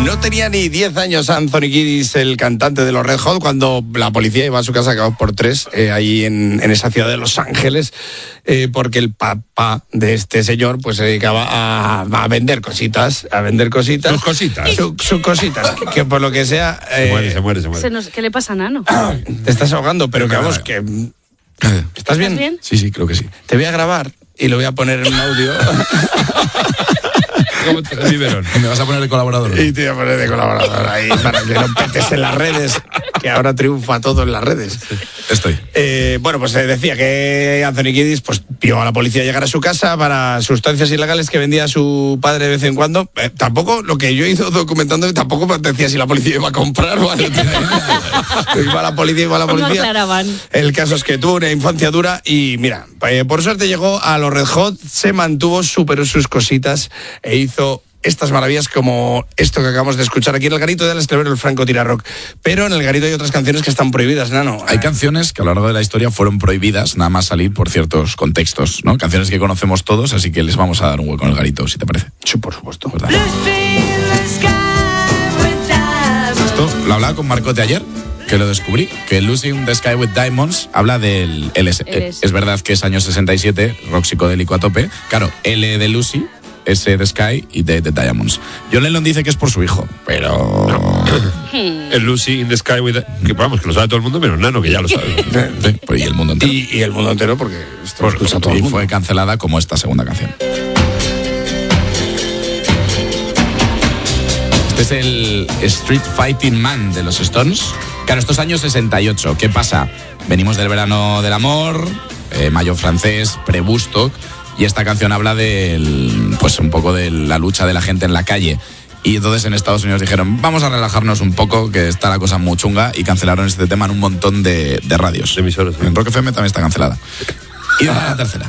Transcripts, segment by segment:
No tenía ni 10 años Anthony Kiedis, el cantante de los Red Hot, cuando la policía iba a su casa acabado por 3, ahí en esa ciudad de Los Ángeles, porque el papá de este señor pues se dedicaba a vender cositas. Sus cositas. Sus cositas, que por lo que sea... Se muere. ¿Qué le pasa a Nano? Te estás ahogando, pero que vamos, que... ¿Estás bien? bien? Sí, creo que sí. Te voy a grabar y lo voy a poner en un audio. ¿Cómo te biberón? ¿Me vas a poner de colaborador? Y te voy a poner de colaborador ahí para que no petes en las redes, que ahora triunfa todo en las redes. Estoy. Bueno, pues decía que Anthony Kiedis pues vio a la policía llegar a su casa para sustancias ilegales que vendía su padre de vez en cuando. Tampoco, lo que yo he ido documentando, tampoco decía si la policía iba a comprar o iba la policía. No aclaraban. El caso es que tuvo una infancia dura y mira, por suerte llegó a los Red Hot, se mantuvo, superó sus cositas e hizo estas maravillas como esto que acabamos de escuchar aquí en el garito del Esclavero, el Franco Tira Rock. Pero en el garito hay otras canciones que están prohibidas, Nano. Hay canciones que a lo largo de la historia fueron prohibidas, nada más salir por ciertos contextos, ¿no? Canciones que conocemos todos, así que les vamos a dar un hueco en el garito, si te parece. Sí, por supuesto. ¿Verdad? Esto lo hablaba con Marcote ayer, que lo descubrí, que Lucy in the Sky with Diamonds habla del LS. Es verdad que es año 67, rock psicodélico a tope. Claro, L de Lucy, S de Sky y D de Diamonds. John Lennon dice que es por su hijo, pero... El Lucy in the Sky with... Que vamos, que lo sabe todo el mundo, menos Nano, que ya lo sabe. Sí, pues, y el mundo entero. Y el mundo entero, porque esto lo escucha todo el Y mundo. fue cancelada como esta segunda canción. Este es el Street Fighting Man de los Stones. Claro, estos años 68. ¿Qué pasa? Venimos del verano del amor, mayo francés, pre-Woodstock, y esta canción habla pues un poco de la lucha de la gente en la calle. Y entonces en Estados Unidos dijeron, vamos a relajarnos un poco, que está la cosa muy chunga, y cancelaron este tema en un montón de radios. De emisoras, ¿no? En Rock FM también está cancelada. Y la tercera.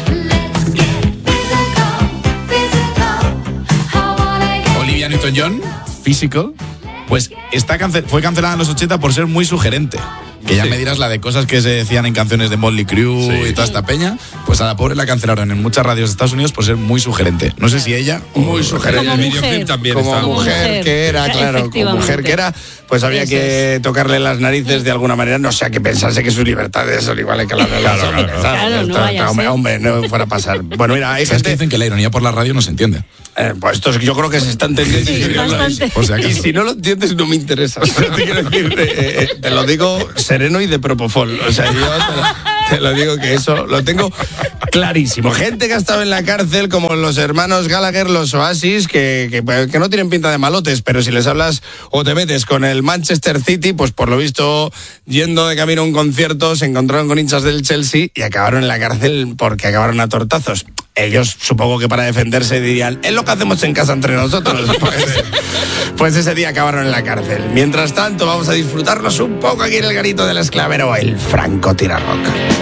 Olivia Newton-John, Physical, pues fue cancelada en los 80 por ser muy sugerente. Que ya me dirás la de cosas que se decían en canciones de Motley Crue y toda esta peña. Pues a la pobre la cancelaron en muchas radios de Estados Unidos por ser muy sugerente. No sé si ella... Muy sugerente. Como El videoclip también Como está... mujer que era, claro, como mujer que era, pues había Eso que tocarle las narices de alguna manera, no sea que pensase que sus libertades son iguales que las de los hombres. Claro, no vaya a ser. Hombre, no fuera a pasar. Bueno, mira, hay Es que gente... dicen que la ironía por la radio no se entiende. Pues esto yo creo que se está entendiendo. Sí, bastante. Por si acaso. Y si no lo entiendes, no me interesa. O sea, te quiero decir, te lo digo sereno y de propofol. O sea, yo te lo digo que eso lo tengo clarísimo. Gente que ha estado en la cárcel, como los hermanos Gallagher, los Oasis, que no tienen pinta de malotes, pero si les hablas o te metes con el Manchester City, pues por lo visto, yendo de camino a un concierto, se encontraron con hinchas del Chelsea y acabaron en la cárcel porque acabaron a tortazos. Ellos, supongo que para defenderse dirían, es lo que hacemos en casa entre nosotros. Pues ese día acabaron en la cárcel. Mientras tanto, vamos a disfrutarnos un poco aquí en el garito del Esclavero, el Franco Tira Rock.